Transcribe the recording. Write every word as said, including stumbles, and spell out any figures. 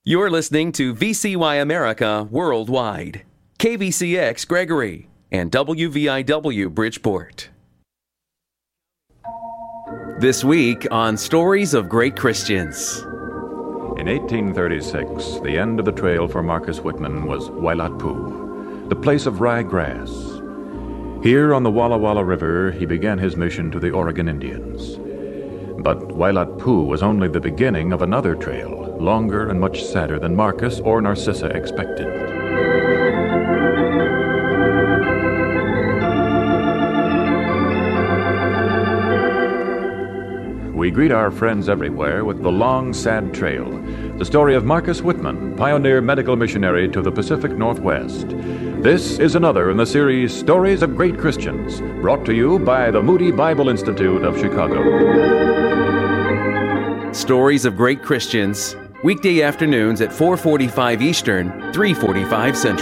You're listening to V C Y America Worldwide, K V C X Gregory, and W V I W Bridgeport. This week on Stories of Great Christians. In eighteen thirty-six, the end of the trail for Marcus Whitman was Wailatpu, the place of ryegrass. Here on the Walla Walla River, he began his mission to the Oregon Indians. But Wailatpu was only the beginning of another trail, longer and much sadder than Marcus or Narcissa expected. We greet our friends everywhere with The Long, Sad Trail, the story of Marcus Whitman, pioneer medical missionary to the Pacific Northwest. This is another in the series Stories of Great Christians, brought to you by the Moody Bible Institute of Chicago. Stories of Great Christians, weekday afternoons at four forty-five Eastern, three forty-five Central.